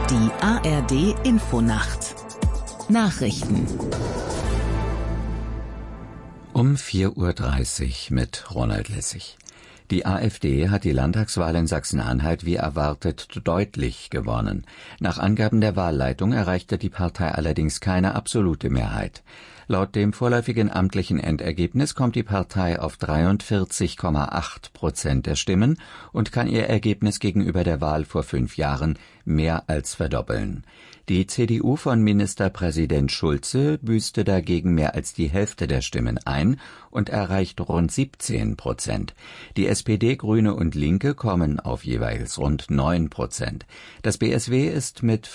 Die ARD-Infonacht Nachrichten um 4:30 Uhr mit Ronald Lessig. Die AfD hat die Landtagswahl in Sachsen-Anhalt wie erwartet deutlich gewonnen. Nach Angaben der Wahlleitung erreichte die Partei allerdings keine absolute Mehrheit. Laut dem vorläufigen amtlichen Endergebnis kommt die Partei auf 43,8% der Stimmen und kann ihr Ergebnis gegenüber der Wahl vor 5 Jahren mehr als verdoppeln. Die CDU von Ministerpräsident Schulze büßte dagegen mehr als die Hälfte der Stimmen ein und erreicht rund 17%. Die SPD, Grüne und Linke kommen auf jeweils rund 9%. Das BSW ist mit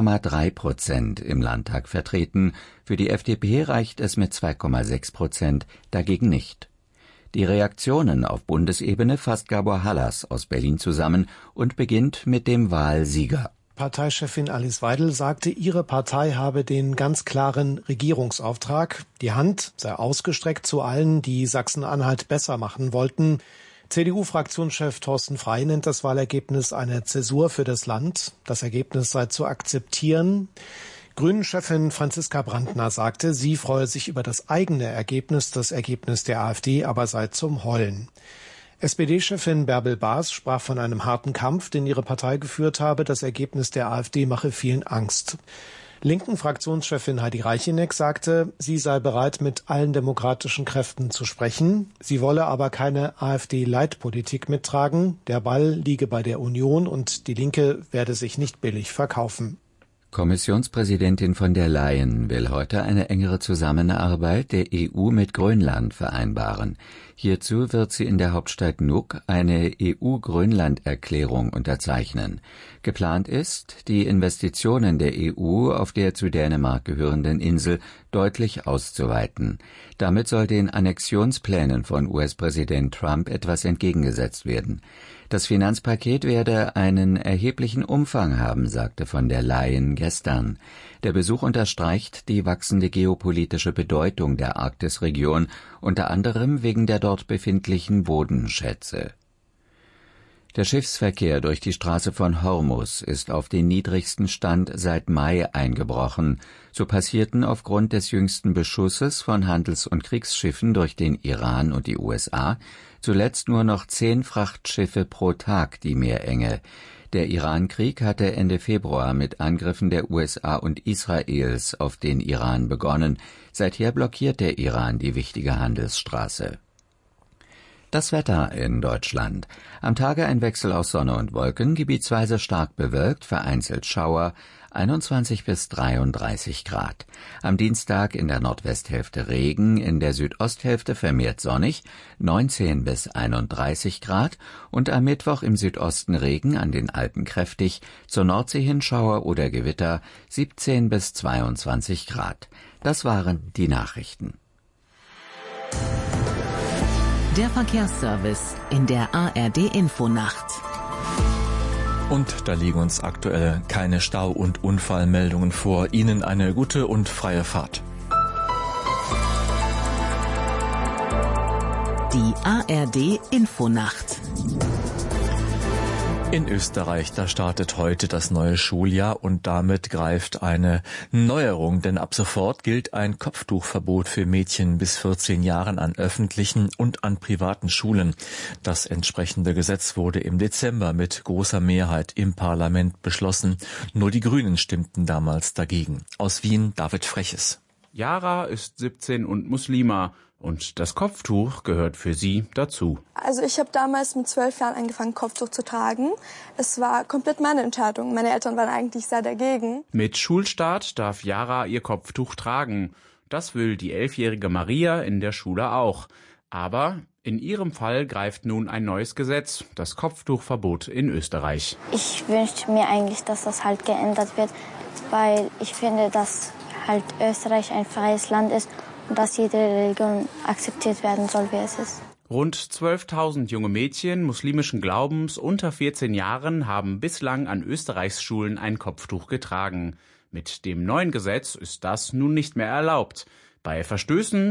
5,3% im Landtag vertreten. Für die FDP reicht es mit 2,6% dagegen nicht. Die Reaktionen auf Bundesebene fasst Gabor Hallas aus Berlin zusammen und beginnt mit dem Wahlsieger. Parteichefin Alice Weidel sagte, ihre Partei habe den ganz klaren Regierungsauftrag. Die Hand sei ausgestreckt zu allen, die Sachsen-Anhalt besser machen wollten. CDU-Fraktionschef Thorsten Frey nennt das Wahlergebnis eine Zäsur für das Land. Das Ergebnis sei zu akzeptieren. Grünen-Chefin Franziska Brandner sagte, sie freue sich über das eigene Ergebnis, das Ergebnis der AfD aber sei zum Heulen. SPD-Chefin Bärbel Baas sprach von einem harten Kampf, den ihre Partei geführt habe. Das Ergebnis der AfD mache vielen Angst. Linken Fraktionschefin Heidi Reicheneck sagte, sie sei bereit, mit allen demokratischen Kräften zu sprechen. Sie wolle aber keine AfD-Leitpolitik mittragen. Der Ball liege bei der Union und die Linke werde sich nicht billig verkaufen. Kommissionspräsidentin von der Leyen will heute eine engere Zusammenarbeit der EU mit Grönland vereinbaren. Hierzu wird sie in der Hauptstadt Nuuk eine EU-Grönland-Erklärung unterzeichnen. Geplant ist, die Investitionen der EU auf der zu Dänemark gehörenden Insel deutlich auszuweiten. Damit soll den Annexionsplänen von US-Präsident Trump etwas entgegengesetzt werden. Das Finanzpaket werde einen erheblichen Umfang haben, sagte von der Leyen gestern. Der Besuch unterstreicht die wachsende geopolitische Bedeutung der Arktisregion, unter anderem wegen der dort befindlichen Bodenschätze. Der Schiffsverkehr durch die Straße von Hormuz ist auf den niedrigsten Stand seit Mai eingebrochen. So passierten aufgrund des jüngsten Beschusses von Handels- und Kriegsschiffen durch den Iran und die USA zuletzt nur noch 10 Frachtschiffe pro Tag die Meerenge. Der Iran-Krieg hatte Ende Februar mit Angriffen der USA und Israels auf den Iran begonnen. Seither blockiert der Iran die wichtige Handelsstraße. Das Wetter in Deutschland. Am Tage ein Wechsel aus Sonne und Wolken, gebietsweise stark bewölkt, vereinzelt Schauer, 21 bis 33 Grad. Am Dienstag in der Nordwesthälfte Regen, in der Südosthälfte vermehrt sonnig, 19 bis 31 Grad und am Mittwoch im Südosten Regen, an den Alpen kräftig, zur Nordsee hin Schauer oder Gewitter, 17 bis 22 Grad. Das waren die Nachrichten. Der Verkehrsservice in der ARD-Infonacht. Und da liegen uns aktuell keine Stau- und Unfallmeldungen vor. Ihnen eine gute und freie Fahrt. Die ARD-Infonacht. In Österreich, da startet heute das neue Schuljahr und damit greift eine Neuerung, denn ab sofort gilt ein Kopftuchverbot für Mädchen bis 14 Jahren an öffentlichen und an privaten Schulen. Das entsprechende Gesetz wurde im Dezember mit großer Mehrheit im Parlament beschlossen. Nur die Grünen stimmten damals dagegen. Aus Wien David Freches. Yara ist 17 und Muslima. Und das Kopftuch gehört für sie dazu. Also ich habe damals mit 12 Jahren angefangen, Kopftuch zu tragen. Es war komplett meine Entscheidung. Meine Eltern waren eigentlich sehr dagegen. Mit Schulstart darf Yara ihr Kopftuch tragen. Das will die 11-jährige Maria in der Schule auch. Aber in ihrem Fall greift nun ein neues Gesetz, das Kopftuchverbot in Österreich. Ich wünschte mir eigentlich, dass das halt geändert wird, weil ich finde, dass halt Österreich ein freies Land ist. Und dass jede Religion akzeptiert werden soll, wie es ist. Rund 12.000 junge Mädchen muslimischen Glaubens unter 14 Jahren haben bislang an Österreichs Schulen ein Kopftuch getragen. Mit dem neuen Gesetz ist das nun nicht mehr erlaubt. Bei Verstößen